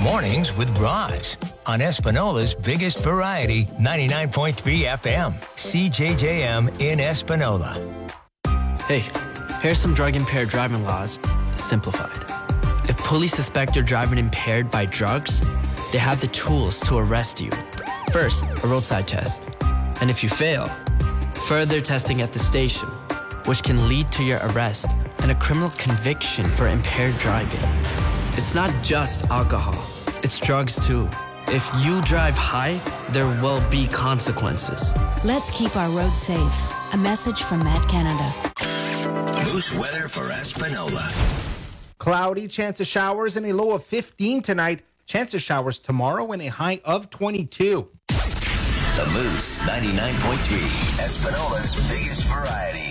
Mornings with Roz on Espinola's biggest variety, 99.3 FM, CJJM in Espinola. Hey, here's some drug-impaired driving laws, simplified. If police suspect you're driving impaired by drugs, they have the tools to arrest you. First, a roadside test. And if you fail, further testing at the station, which can lead to your arrest and a criminal conviction for impaired driving. It's not just alcohol, it's drugs too. If you drive high, there will be consequences. Let's keep our roads safe. A message from Matt Canada. Loose weather for Espinola. Cloudy, chance of showers and a low of 15 tonight. Chance of showers tomorrow and a high of 22. The Moose 99.3, Espinola's biggest variety.